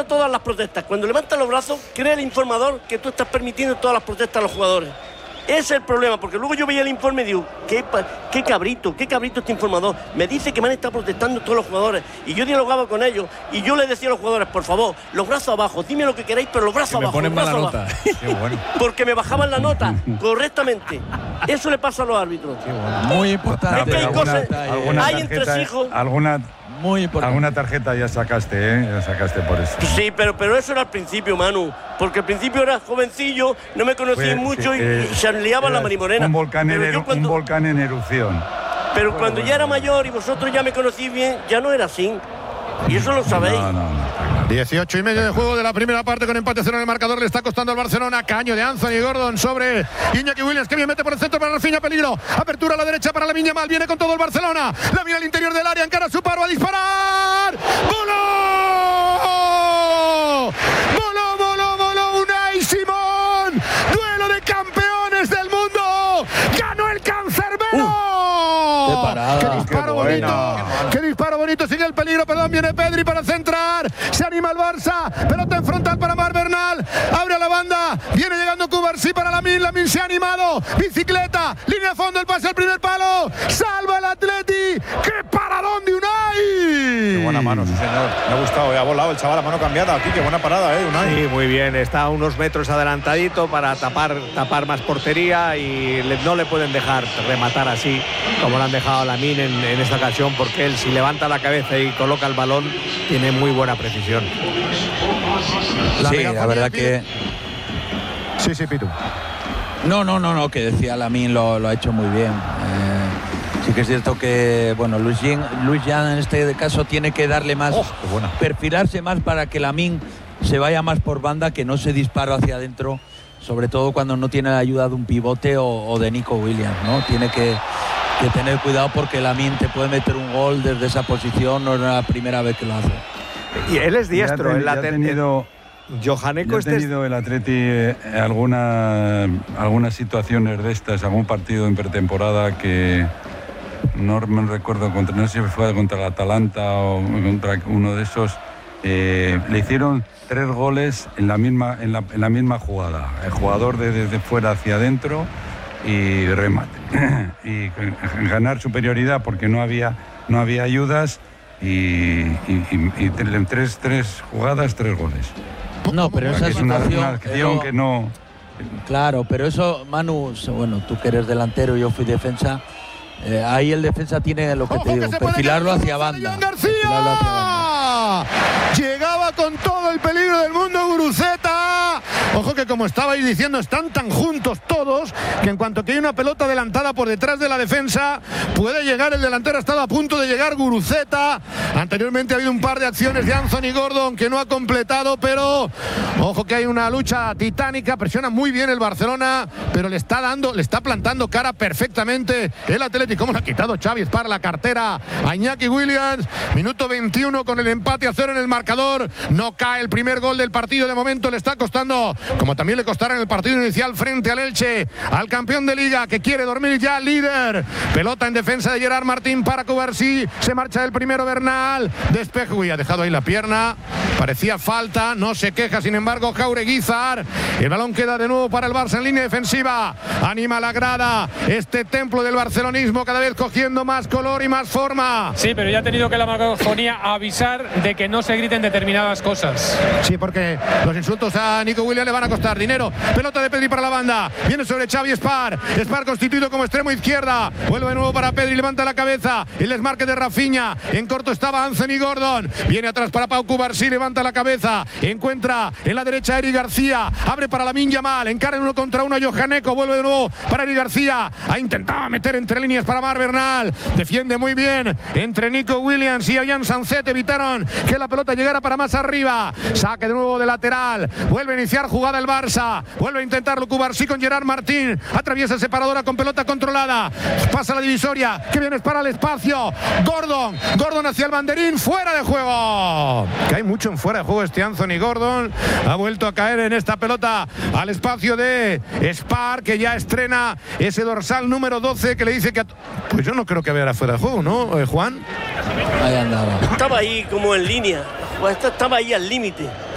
todas las protestas. Cuando levanta los brazos, cree el informador que tú estás permitiendo todas las protestas a los jugadores. Ese es el problema, porque luego yo veía el informe y digo, qué cabrito este informador. Me dice que me han estado protestando todos los jugadores. Y yo dialogaba con ellos y yo les decía a los jugadores, por favor, los brazos abajo, dime lo que queráis, pero los brazos abajo. Me ponen mala nota. Qué bueno. Porque me bajaban la nota correctamente. Eso le pasa a los árbitros. Qué bueno. Muy importante. Hay entresijos. Muy importante. Alguna tarjeta ya sacaste, Ya sacaste por eso. Sí, pero eso era al principio, Manu. Porque al principio era jovencillo, no me conocía mucho y se liaba la marimorena. Un volcán en erupción. Pero cuando ya era mayor y vosotros ya me conocís bien, ya no era así. Y eso lo sabéis. No. 18 y medio de juego de la primera parte con empate 0 en el marcador. Le está costando al Barcelona. Caño de Anthony Gordon sobre Iñaki Williams, que bien mete por el centro para Rafinha, peligro. Apertura a la derecha para Lamine Yamal. Viene con todo el Barcelona. La mira al interior del área, encara su paro a disparar. ¡Voló! ¡Voló! Unai Simón. Duelo de campeones del mundo. ¡Ganó el cancerbero! ¡Qué disparo bonito! ¡Qué disparo bonito! Sigue el peligro, viene Pedri para centrar. Se anima el Barça. Pelota en frontal para Marc Bernal. Abre a la banda. Viene llegando Cubarsí para Lamine. Lamine se ha animado. Bicicleta. Línea a fondo. El pase al primer palo. Salva el Atleti. ¡Qué paradón de Unai! Qué buena mano, sí, señor. Me ha gustado. Ha volado el chaval a mano cambiada. Aquí, qué buena parada, Unai. Sí, muy bien. Está a unos metros adelantadito para tapar más portería y no le pueden dejar rematar así como lo han dejado a Lamine en esta ocasión, porque él, si levanta la cabeza y coloca el balón, tiene muy buena precisión. La verdad que... Sí, Pitu. No, que decía Lamine lo ha hecho muy bien. Sí que es cierto que, bueno, Luis Jan en este caso tiene que darle más, perfilarse más para que Lamine se vaya más por banda, que no se dispara hacia adentro, sobre todo cuando no tiene la ayuda de un pivote o de Nico Williams, ¿no? Tiene que tener cuidado, porque Lamine te puede meter un gol desde esa posición, no es la primera vez que lo hace. Y él es diestro. Johanneco ha tenido el Atleti algunas situaciones de estas, algún partido en pretemporada que no me recuerdo, no sé si fue contra el Atalanta o contra uno de esos, le hicieron 3 goles en la misma jugada. El jugador desde fuera hacia adentro y remate. Y ganar superioridad porque no había ayudas y en 3 jugadas, 3 goles. No, pero esa es una acción que no... Claro, pero eso, Manu, bueno, tú que eres delantero y yo fui defensa, ahí el defensa tiene lo que te digo, perfilarlo hacia banda. Llegaba con todo el peligro del mundo Guruceta. Ojo que, como estabais diciendo, están tan juntos todos que en cuanto que hay una pelota adelantada por detrás de la defensa, puede llegar el delantero. Ha estado a punto de llegar Guruceta. Anteriormente ha habido un par de acciones de Anthony Gordon que no ha completado, pero ojo que hay una lucha titánica. Presiona muy bien el Barcelona, pero le está plantando cara perfectamente el Atlético. ¿Cómo le ha quitado Xavi para la cartera a Iñaki Williams? Minuto 21 con el empate a 0 en el marcador. No cae el primer gol del partido de momento. Le está costando, como también le costará en el partido inicial frente al Elche, al campeón de Liga, que quiere dormir ya líder. Pelota en defensa de Gerard Martín para Cubarsí. Se marcha el primero Bernal. Despejo. Uy, ha dejado ahí la pierna. Parecía falta. No se queja, sin embargo, Jaureguizar. El balón queda de nuevo para el Barça en línea defensiva. Anima la grada. Este templo del barcelonismo cada vez cogiendo más color y más forma. Sí, pero ya ha tenido que la megafonía avisar de que no se griten determinadas cosas. Sí, porque los insultos a Nico Williams le van a costar dinero. Pelota de Pedri para la banda. Viene sobre Xavi Spar. Spar constituido como extremo izquierda. Vuelve de nuevo para Pedri. Levanta la cabeza. El desmarque de Rafinha. En corto estaba Anthony Gordon. Viene atrás para Pau Cubarsí. Levanta la cabeza. Encuentra en la derecha a Eric García. Abre para Lamine Yamal. Encara en 1 contra 1 a Johanneco. Vuelve de nuevo para Eric García. Ha intentado meter entre líneas para Marc Bernal. Defiende muy bien entre Nico Williams y Ollán Sancet. Evitaron que la pelota llegara para más arriba. Saque de nuevo de lateral. Vuelve a iniciar jugada el Barça. Vuelve a intentarlo Cubarsí con Gerard Martín. Atraviesa separadora con pelota controlada. Pasa la divisoria. Que viene para el espacio. Gordon hacia el banderín. Fuera de juego. Que hay mucho en fuera de juego este Anthony Gordon. Ha vuelto a caer en esta pelota al espacio de Spar, que ya estrena ese dorsal número 12 que le dice que... Pues yo no creo que hubiera fuera de juego, ¿no, Juan? Ahí andaba. Estaba ahí como en línea. Estaba ahí al límite.